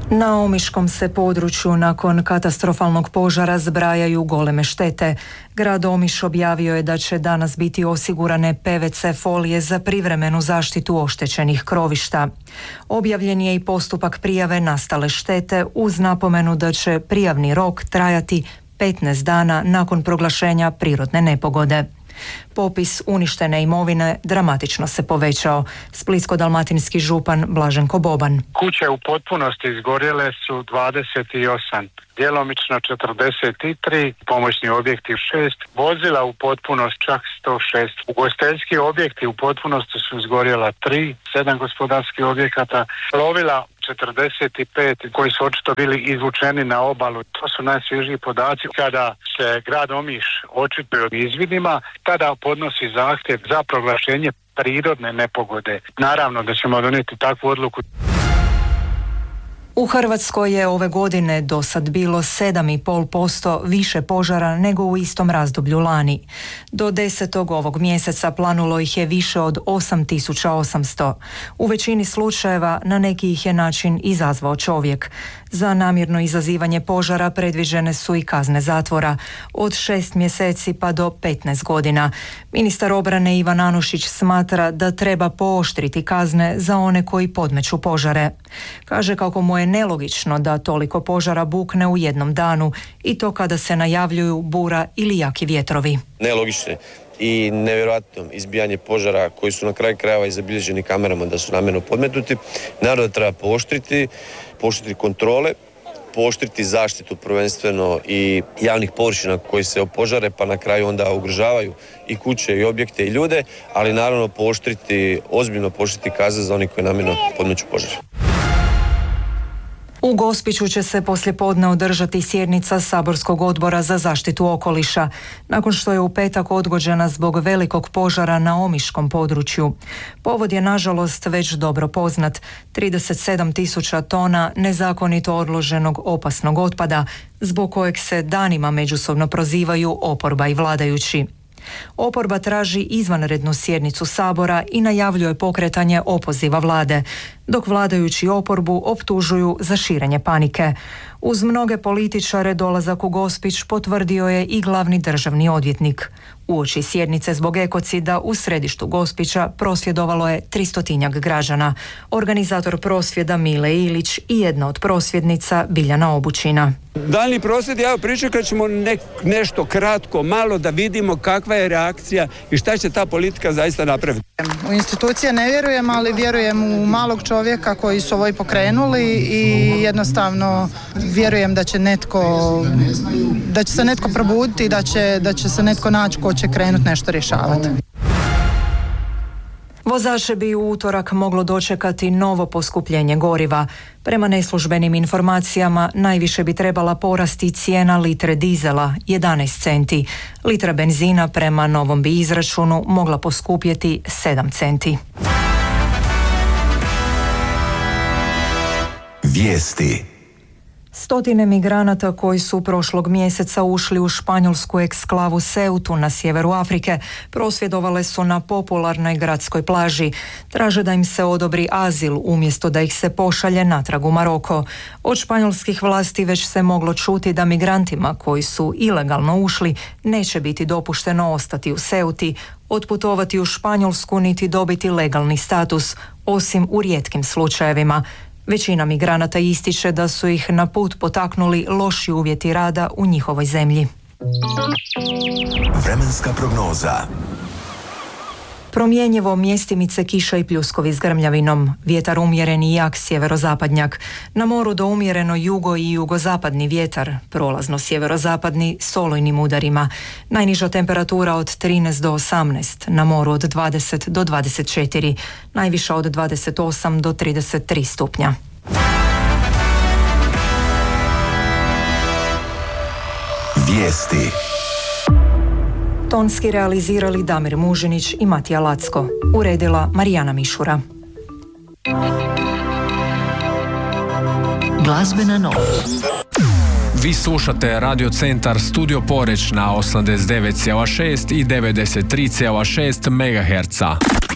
Na omiškom se području nakon katastrofalnog požara zbrajaju goleme štete. Grad Omiš objavio je da će danas biti osigurane PVC folije za privremenu zaštitu oštećenih krovišta. Objavljen je i postupak prijave nastale štete uz napomenu da će prijavni rok trajati 15 dana nakon proglašenja prirodne nepogode. Popis uništene imovine dramatično se povećao. Splitsko-dalmatinski župan Blaženko Boban. Kuće u potpunosti izgorjele su 28, djelomično 43, pomoćni objekti 6, vozila u potpunost čak 106. Ugostiteljski objekti u potpunosti su izgorjela 3, 7 gospodarskih objekata, plovila 45 koji su očito bili izvučeni na obalu. To su najsvježiji podaci. Kada se grad Omiš očituje o izvidima, tada podnosi zahtjev za proglašenje prirodne nepogode. Naravno da ćemo donijeti takvu odluku. U Hrvatskoj je ove godine do sad bilo 7,5% više požara nego u istom razdoblju lani. Do 10. ovog mjeseca planulo ih je više od 8.800. U većini slučajeva na neki ih je način izazvao čovjek. Za namjerno izazivanje požara predviđene su i kazne zatvora od 6 mjeseci pa do 15 godina. Ministar obrane Ivan Anušić smatra da treba pooštriti kazne za one koji podmeću požare. Kaže kako mu je nelogično da toliko požara bukne u jednom danu i to kada se najavljuju bura ili jaki vjetrovi. Nelogično i nevjerojatno izbijanje požara koji su na kraju krajeva i zabilježeni kamerama da su namjerno podmetnuti. Naravno da treba pooštriti kontrole, pooštriti zaštitu prvenstveno i javnih površina koji se opožare pa na kraju onda ugrožavaju i kuće i objekte i ljude, ali naravno ozbiljno pooštriti kazne za oni koji namjerno podmeću požar. U Gospiću će se poslijepodne održati sjednica Saborskog odbora za zaštitu okoliša, nakon što je u petak odgođena zbog velikog požara na omiškom području. Povod je nažalost već dobro poznat, 37.000 tona nezakonito odloženog opasnog otpada, zbog kojeg se danima međusobno prozivaju oporba i vladajući. Oporba traži izvanrednu sjednicu Sabora i najavljuje pokretanje opoziva vlade, dok vladajući oporbu optužuju za širenje panike. Uz mnoge političare dolazak u Gospić potvrdio je i glavni državni odvjetnik. Uoči sjednice zbog ekocida u središtu Gospića prosvjedovalo je 300 građana. Organizator prosvjeda Mile Ilić i jedna od prosvjednica Biljana Obućina. Daljnji prosvjed, pričekat ćemo nešto kratko, malo da vidimo kakva je reakcija i šta će ta politika zaista napraviti. U institucije ne vjerujem, ali vjerujem u malog čovjeka koji su ovo pokrenuli i jednostavno vjerujem da će se netko probuditi i da će se netko naći ko će krenuti nešto rješavati. Vozače bi u utorak moglo dočekati novo poskupljenje goriva. Prema neslužbenim informacijama najviše bi trebala porasti cijena litre dizela 11 centi. Litra benzina prema novom bi izračunu mogla poskupjeti 7 centi. Vijesti. Stotine migranata koji su prošlog mjeseca ušli u španjolsku eksklavu Ceutu na sjeveru Afrike prosvjedovale su na popularnoj gradskoj plaži. Traže da im se odobri azil umjesto da ih se pošalje natrag u Maroko. Od španjolskih vlasti već se moglo čuti da migrantima koji su ilegalno ušli neće biti dopušteno ostati u Ceuti, otputovati u Španjolsku niti dobiti legalni status, osim u rijetkim slučajevima. Većina migranata ističe da su ih na put potaknuli loši uvjeti rada u njihovoj zemlji. Vremenska prognoza. Promjenjivo, mjestimice kiša i pljuskovi s grmljavinom, vjetar umjeren i jak sjeverozapadnjak, na moru do umjereno jugo i jugozapadni vjetar, prolazno sjeverozapadni s olujnim udarima, najniža temperatura od 13 do 18, na moru od 20 do 24, najviša od 28 do 33 stupnja. Vijesti. Tonski realizirali Damir Mužinić i Matija Lacko. Uredila Marijana Mišura. Glazbena noć. Vi slušate Radio Centar Studio Poreć na 89,6 i 93,6 MHz.